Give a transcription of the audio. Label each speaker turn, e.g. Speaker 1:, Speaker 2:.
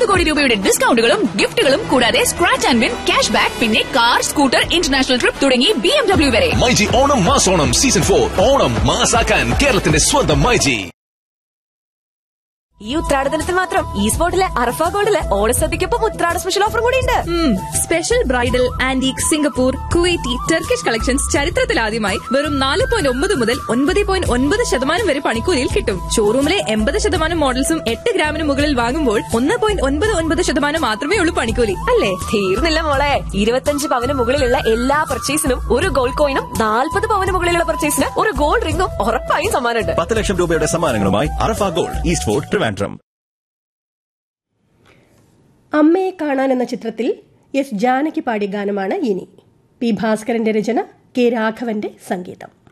Speaker 1: കോടി രൂപയുടെ ഡിസ്കൗണ്ടുകളും ഗിഫ്റ്റുകളും കൂടാതെ scratch and win cash back പിന്നെ കാർ സ്കൂട്ടർ ഇന്റർനാഷണൽ ട്രിപ്പ് തുടങ്ങി BMW വരെ.
Speaker 2: മൈജി ഓണം മാസോണം സീസൺ 4 ഓണം മാസാക്കാൻ കേരളത്തിന്റെ സ്വന്തം മൈജി.
Speaker 3: ഈ ഉത്രാടദിനത്തിൽ മാത്രം ഈ സ്പോട്ടിലെ അറഫ ഗോൾഡിലെ ഓണസദ്യക്കൊപ്പം ഉത്രാട സ്പെഷ്യൽ ഓഫർ കൂടി ഉണ്ട്.
Speaker 4: Special bridal, antique, Singapore, Kuwaiti, Turkish collections ചരിത്രത്തിലാദ്യമായി വെറും 4.9 മുതൽ 9.9% വരെ പണിക്കൂലിയിൽ കിട്ടും. ഷോറൂമിലെ 80% മോഡൽസും 8 ഗ്രാമിന് മുകളിൽ വാങ്ങുമ്പോൾ 1.99% മാത്രമേ ഉള്ളൂ പണിക്കൂലി. അല്ലേ?
Speaker 3: തീർന്നില്ല മോളെ, 25 പവന് മുകളിലുള്ള എല്ലാ പർച്ചേസിനും ഒരു ഗോൾഡ് കോയിനും 40 പവന് മുകളിലുള്ള പർച്ചേസിന് ഒരു ഗോൾഡ് റിംഗും ഉറപ്പായും സമ്മാനമുണ്ട്.
Speaker 5: 10 ലക്ഷം രൂപയുടെ സമ്മാനങ്ങളുമായി അറഫ ഗോൾഡ്, ഈസ്റ്റ് ഫോർട്ട്, ട്രിവാൻഡ്രം.
Speaker 6: അമ്മയെ കാണാൻ എന്ന ചിത്രത്തിൽ എസ് ജാനകി പാടിയ ഗാനമാണ് ഇനി. പി ഭാസ്കരന്റെ രചന, കെ രാഘവന്റെ സംഗീതം.